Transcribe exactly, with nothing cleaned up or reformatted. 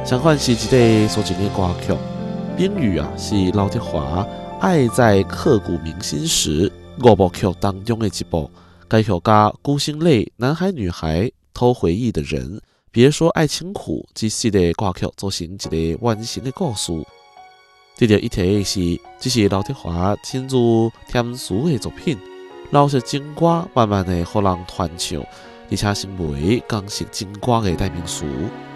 相反是一个所情的歌曲，冰雨啊是刘德华爱在刻骨铭心时五部曲当中的一部。该曲甲孤星泪、男孩女孩、偷回忆的人、别说爱情苦这四个歌曲组成一个完整的故事。值得一提的是，这是刘德华亲自填词的作品，老式情歌慢慢的让人传唱，而且成为港式情歌的代名词。